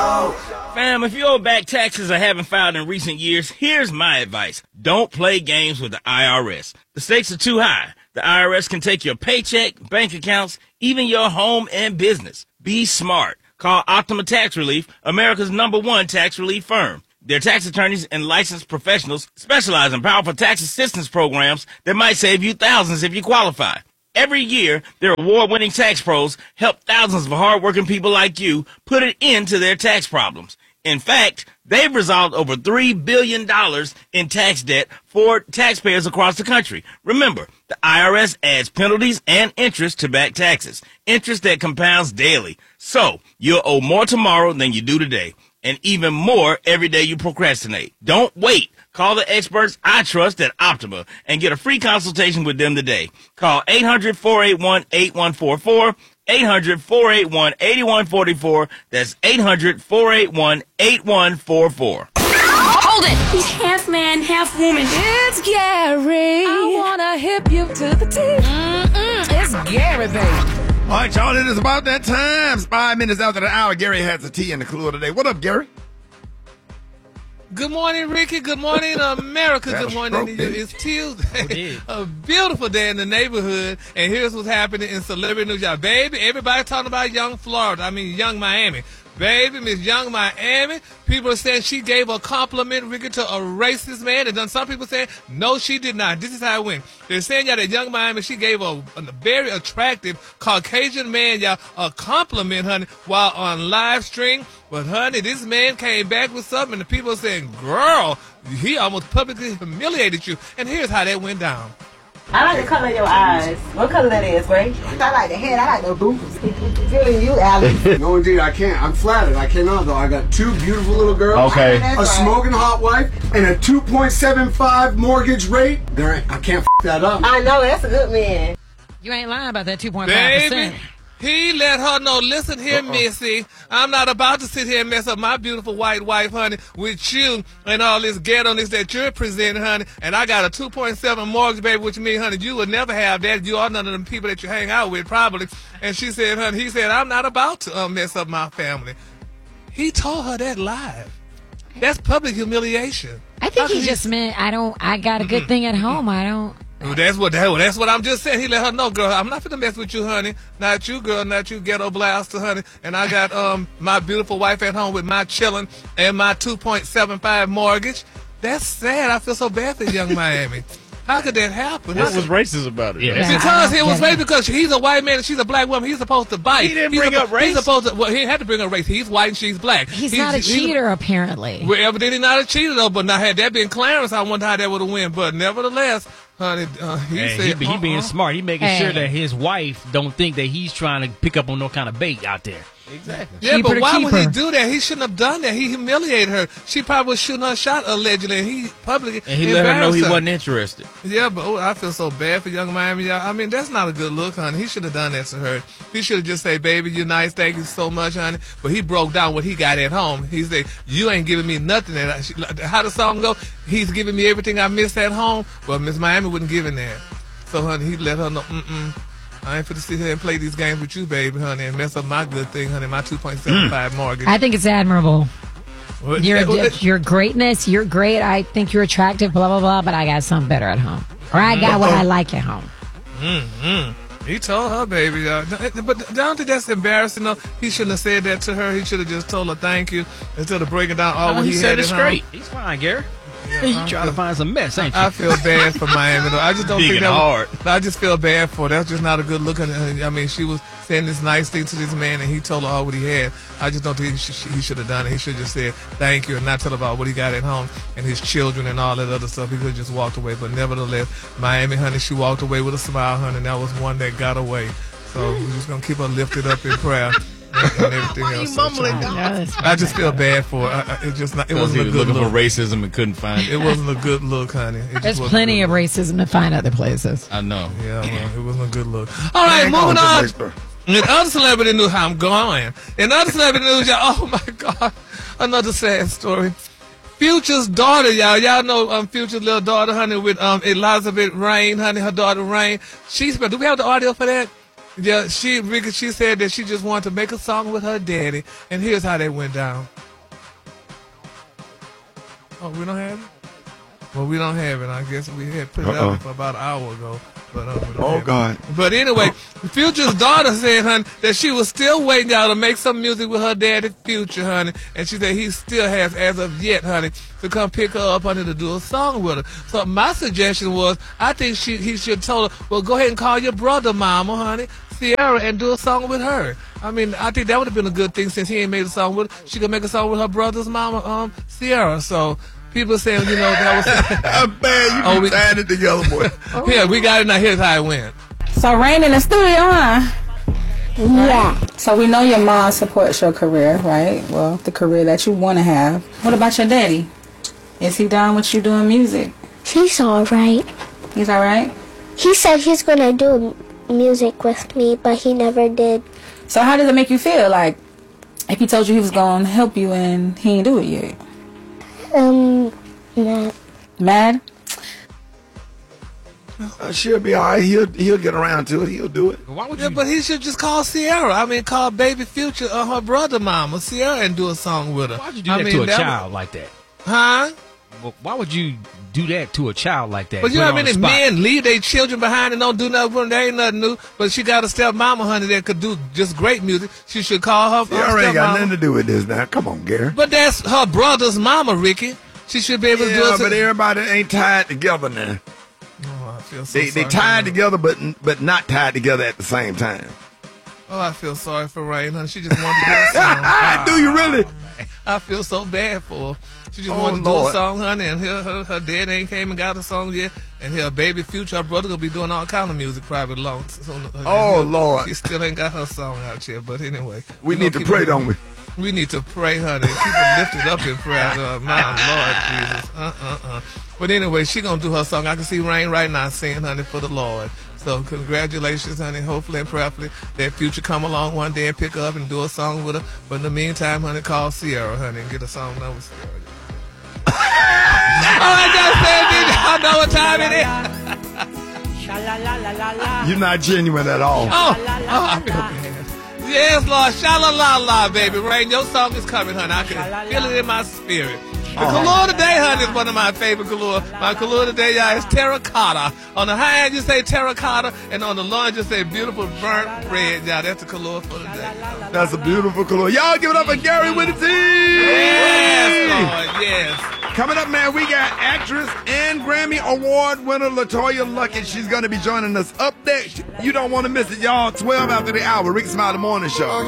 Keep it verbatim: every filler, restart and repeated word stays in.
Fam, if you owe back taxes or haven't filed in recent years, here's my advice. Don't play games with the I R S. The stakes are too high. The I R S can take your paycheck, bank accounts, even your home and business. Be smart. Call Optima Tax Relief, America's number one tax relief firm. Their tax attorneys and licensed professionals specialize in powerful tax assistance programs that might save you thousands if you qualify. Every year, their award-winning tax pros help thousands of hardworking people like you put an end to their tax problems. In fact, they've resolved over three billion dollars in tax debt for taxpayers across the country. Remember, the I R S adds penalties and interest to back taxes, interest that compounds daily. So, you'll owe more tomorrow than you do today, and even more every day you procrastinate. Don't wait. Call the experts I trust at Optima and get a free consultation with them today. Call eight hundred, four eight one, eight one four four, eight hundred, four eight one, eight one four four. That's eight hundred, four eight one, eight one four four. Hold it! He's half man, half woman. It's Gary. I wanna hip you to the teeth. Mm-mm, it's Gary, baby. All right, y'all, it is about that time. It's five minutes after the hour. Gary has the tea and the clue of the day. What up, Gary? Good morning, Ricky. Good morning, America. Good morning to you. It's Tuesday. A beautiful day in the neighborhood. And here's what's happening in celebrity news. Y'all, baby, everybody talking about Young Florida. I mean, Young Miami. Baby, Miss Young Miami, people are saying she gave a compliment, Ricky, to a racist man. And then some people saying, no, she did not. This is how it went. They're saying, y'all, that Young Miami, she gave a, a very attractive Caucasian man, y'all, a compliment, honey, while on live stream. But, honey, this man came back with something, and the people are saying, girl, he almost publicly humiliated you. And here's how that went down. I like the color of your eyes. What color that is, Gray? I like the head. I like the boots. Feeling you, Alex. No, indeed, I can't. I'm flattered. I cannot, though. I got two beautiful little girls. Okay. A right. smoking hot wife and a two point seven five mortgage rate. There, ain't, I can't f*** that up. I know. That's a good man. You ain't lying about that two point five percent. Baby, he let her know, listen here, Uh-oh. Missy, I'm not about to sit here and mess up my beautiful white wife, honey, with you and all this ghetto-ness that you're presenting, honey, and I got a two point seven mortgage, baby, which means, honey, you would never have that. You are none of them people that you hang out with, probably. And she said, honey, he said, I'm not about to uh, mess up my family. He told her that live. That's public humiliation. I think he just meant, I don't, I got a good mm-hmm. thing at home. I don't. Well, that's what that, that's what I'm just saying. He let her know, girl, I'm not finna mess with you, honey. Not you, girl, not you, ghetto blaster, honey. And I got um my beautiful wife at home with my chillin' and my two point seven five mortgage. That's sad. I feel so bad for Young Miami. How could that happen? What was racist about it? Yeah. Because it was racist because he's a white man and she's a black woman. He's supposed to bite. He didn't he's bring a, up race. He's supposed to. Well, he had to bring up race. He's white and she's black. He's, he's not a he's, cheater, he's, apparently. Well, evidently not a cheater though. But now had that been Clarence, I wonder how that would have went. But nevertheless, honey, uh, he hey, said he, be, he being uh-uh. smart. He making hey. sure that his wife don't think that he's trying to pick up on no kind of bait out there. Exactly. Yeah, Keeper but why keeper. would he do that? He shouldn't have done that. He humiliated her. She probably was shooting her shot allegedly, and he publicly And he let her know he her. wasn't interested. Yeah, but oh, I feel so bad for Young Miami. Y'all. I mean, that's not a good look, honey. He should have done that to her. He should have just said, baby, you're nice. Thank you so much, honey. But he broke down what he got at home. He said, you ain't giving me nothing. And I, she, how the song go? He's giving me everything I missed at home. But Miss Miami wouldn't give him that. So, honey, he let her know, mm-mm. I ain't finna sit here and play these games with you, baby, honey, and mess up my good thing, honey, my two point seven five mm. mortgage. I think it's admirable. What? Your, Yeah, your greatness, you're great. I think you're attractive, blah, blah, blah, but I got something better at home. Or I got what I like at home. Mm-hmm. He told her, baby. Uh, but don't think that's embarrassing, though. He shouldn't have said that to her. He should have just told her thank you instead of breaking down all No, what he, he said had it at straight. home. He's fine, Gary. Yeah, you I trying to feel- find some mess, ain't you? I feel bad for Miami, though. I just don't Big think and that hard. was, I just feel bad for her. That's just not a good look. I mean, she was saying this nice thing to this man, and he told her all what he had. I just don't think he should, he should have done it. He should have just said thank you and not tell about what he got at home and his children and all that other stuff. He could have just walked away. But nevertheless, Miami, honey, she walked away with a smile, honey, and that was one that got away. So we're just going to keep her lifted up in prayer. And everything Why else. you mumbling? So, I just feel bad for her. I, I, it just not, it wasn't he a was good looking look. for racism and couldn't find it. It wasn't a good look, honey. It just There's wasn't plenty a of good racism to find other places. I know. look. Yeah, well, it wasn't a good look. All right, Man, moving go on. to In other celebrity news, I'm going. In other celebrity news, y'all, oh my God, another sad story. Future's daughter, y'all, y'all know um, Future's little daughter, honey, with um Elizabeth Rain, honey, her daughter Rain. She's, do we have the audio for that? Yeah, she, Ricky, she said that she just wanted to make a song with her daddy, and here's how that went down. Oh, we don't have it? Well, we don't have it. I guess we had put it Uh-oh. out for about an hour ago. But, uh, we don't Oh, have it. God. But anyway, Future's daughter said, honey, that she was still waiting out to make some music with her daddy, Future, honey. And she said he still has, as of yet, honey, to come pick her up, honey, to do a song with her. So my suggestion was, I think she he should tell her, well, go ahead and call your brother, mama, honey, Sierra, and do a song with her. I mean, I think that would have been a good thing since he ain't made a song with her. She could make a song with her brother's mama, um, Sierra. So people saying, you know, that was... I'm bad. You Oh, oh, we- tying it together, boy. Yeah, we got it now. Here's how it went. So Rain in the studio, huh? Yeah. So we know your mom supports your career, right? Well, the career that you want to have. What about your daddy? Is he done with you doing music? He's alright. He's all right? He said he's gonna do music with me, but he never did. So how does it make you feel? Like, if he told you he was going to help you and he ain't do it yet? Um, nah. Mad? Uh, she'll be all right. He'll, he'll get around to it. He'll do it. Why would Yeah, you? but he should just call Sierra. I mean, call Baby Future or her brother mama, Sierra, and do a song with her. Why would you do I that mean, to a that child like that? Huh? Well, why would you do that to a child like that? But you Put know it how on the many spot? men leave their children behind and don't do nothing for them? There ain't nothing new. But she got a stepmama, honey, that could do just great music. She should call her, You her already got nothing stepmama. to do with this now. Come on, Gary. But that's her brother's mama, Ricky. She should be able to do Yeah, it. to- but everybody ain't tied together now. Oh, I feel so They they sorry tied for her. together, but but not tied together at the same time. Oh, I feel sorry for Rain, honey. She just wanted to do a song. Do you really? I feel so bad for her. She just Oh, wanted to do Lord. a song, honey, and her, her, her dad ain't came and got a song yet. And her baby Future, her brother, gonna be doing all kind of music private alone. So, Oh, Lord. She still ain't got her song out yet. But anyway. We gonna need to keep pray, it- don't we? We need to pray, honey. Keep her lifted up in prayer. Uh, my Lord Jesus. Uh-uh-uh. But anyway, she gonna do her song. I can see Rain right now singing, honey, for the Lord. So congratulations, honey. Hopefully and prayerfully that Future come along one day and pick her up and do a song with her. But in the meantime, honey, call Sierra, honey, and get a song done with Sierra. Oh, I just said, did y'all know what time it is? You're not genuine at all. Oh, oh, I feel bad. Yes, Lord. Sha-la-la-la, baby. Rain, your song is coming, honey. I can feel it in my spirit. The color today, honey, is one of my favorite color. My color today, y'all, is terracotta. On the high end, you say terracotta, and on the low end, you say beautiful burnt red, y'all. That's the color for today. That's a beautiful color. Y'all give it up for Gary with the team. Yes, Lord, yes. Coming up, man, we got actress and Grammy Award winner LaToya Luckett. She's going to be joining us up next. You don't want to miss it, y'all. twelve after the hour, Rick Smiley Morning Show.